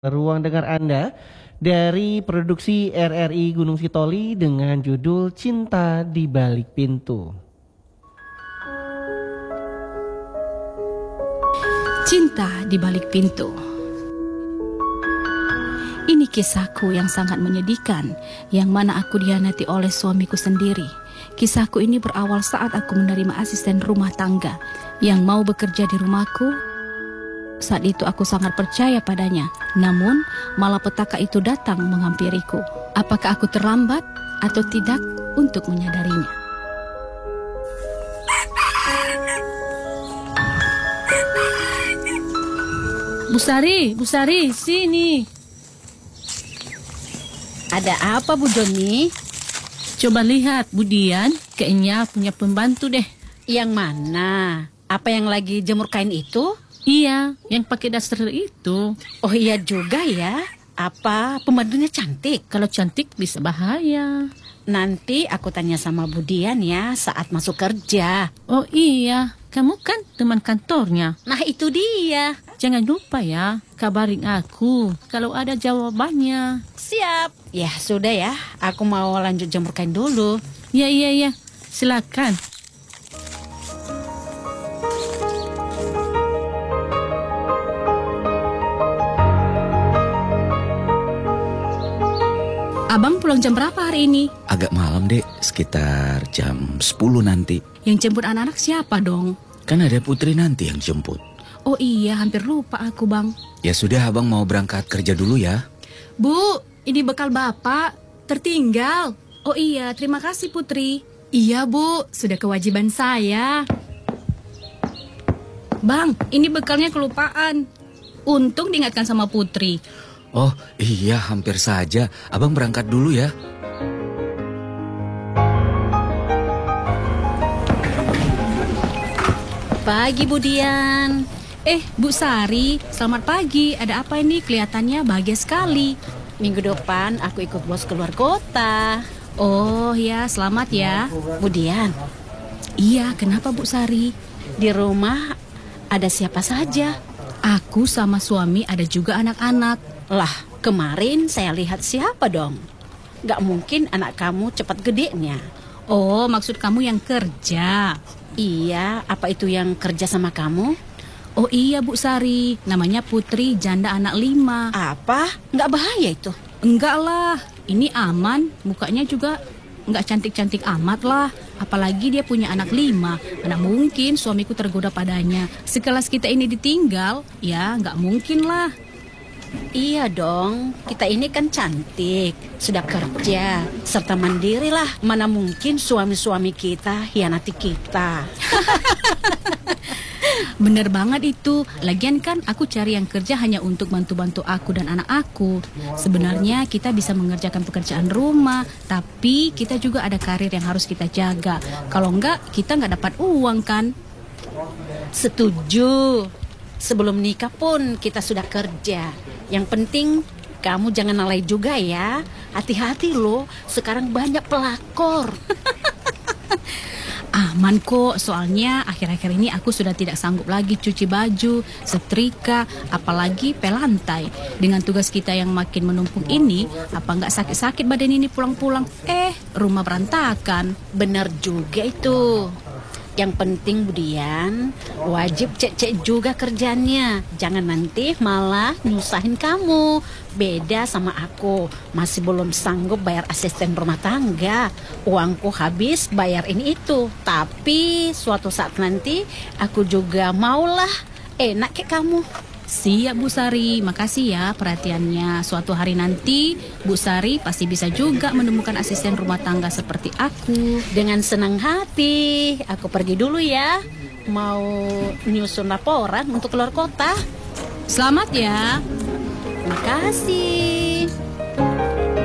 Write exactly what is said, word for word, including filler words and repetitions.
Ruang dengar Anda dari produksi R R I Gunung Sitoli dengan judul Cinta di Balik Pintu. Cinta di Balik Pintu. Ini kisahku yang sangat menyedihkan, yang mana aku dihianati oleh suamiku sendiri. Kisahku ini berawal saat aku menerima asisten rumah tangga yang mau bekerja di rumahku. Saat itu aku sangat percaya padanya, namun malah petaka itu datang menghampiriku. Apakah aku terlambat atau tidak untuk menyadarinya? Bu Sari, Bu Sari, sini. Ada apa Bu Joni? Coba lihat Bu Dian, kayaknya punya pembantu deh. Yang mana? Apa yang lagi jemur kain itu? Iya, yang pakai daster itu. Oh iya juga ya. Apa pembantunya cantik? Kalau cantik bisa bahaya. Nanti aku tanya sama Bu Dian ya saat masuk kerja. Oh iya, kamu kan teman kantornya. Nah itu dia. Jangan lupa ya, kabarin aku kalau ada jawabannya. Siap. Ya sudah ya, aku mau lanjut jemur kain dulu. Iya, iya, iya. Silakan. Abang pulang jam berapa hari ini? Agak malam dek, sekitar jam sepuluh nanti. Yang jemput anak-anak siapa dong? Kan ada Putri nanti yang jemput. Oh iya, hampir lupa aku bang. Ya sudah, abang mau berangkat kerja dulu ya. Bu, ini bekal bapak, tertinggal. Oh iya, terima kasih Putri. Iya bu, sudah kewajiban saya. Bang, ini bekalnya kelupaan. Untung diingatkan sama Putri. Oh iya, hampir saja. Abang berangkat dulu ya. Pagi Bu Dian. Eh Bu Sari, selamat pagi. Ada apa ini? Kelihatannya bahagia sekali. Minggu depan aku ikut bos keluar kota. Oh ya, selamat ya. Bu Dian, Iya, kenapa Bu Sari? di rumah ada siapa saja? Aku sama suami, ada juga anak-anak. Lah, kemarin saya lihat siapa dong? Gak mungkin anak kamu cepat gedenya. Oh, maksud kamu yang kerja? Iya, apa itu yang kerja sama kamu? Oh iya Bu Sari, namanya Putri, janda anak lima. Apa? Gak bahaya itu? Enggak lah, ini aman, mukanya juga enggak cantik-cantik amat lah. Apalagi dia punya anak lima, mana mungkin suamiku tergoda padanya. Sekelas kita ini ditinggal, ya enggak mungkin lah. Iya dong, kita ini kan cantik, sudah kerja, serta mandiri lah. Mana mungkin suami-suami kita hianati kita. Bener banget itu. Lagian kan aku cari yang kerja hanya untuk bantu-bantu aku dan anak aku. Sebenarnya kita bisa mengerjakan pekerjaan rumah, tapi kita juga ada karir yang harus kita jaga. Kalau enggak, kita enggak dapat uang kan? Setuju. Sebelum nikah pun kita sudah kerja. Yang penting kamu jangan lalai juga ya. Hati-hati loh, sekarang banyak pelakor. Aman kok, soalnya akhir-akhir ini aku sudah tidak sanggup lagi cuci baju, setrika, apalagi pelantai. Dengan tugas kita yang makin menumpuk ini, apa nggak sakit-sakit badan ini pulang-pulang? Eh, rumah berantakan. Benar juga itu. Yang penting Bu Dian, wajib cek-cek juga kerjanya. Jangan nanti malah nyusahin kamu. Beda sama aku, masih belum sanggup bayar asisten rumah tangga. Uangku habis bayar ini itu. Tapi suatu saat nanti aku juga maulah enak kayak kamu. Siap Bu Sari, makasih ya perhatiannya. Suatu hari nanti Bu Sari pasti bisa juga menemukan asisten rumah tangga seperti aku. Dengan senang hati, aku pergi dulu ya. Mau nyusun laporan untuk keluar kota. Selamat ya. Makasih.